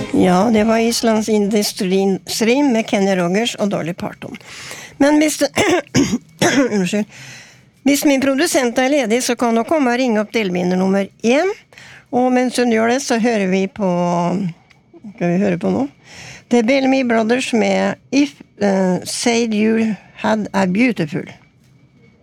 Ja, det var Islands Industry med Kenny Rogers og Dolly Parton. Men hvis unnskyld. Hvis min produsent ledig, så kan hun komme og ringe opp delvinner nummer 1. Og mens hun gjør det, så hører vi på... Skal vi høre på nå? Det Bellamy Brothers med If Said You Had a Beautiful.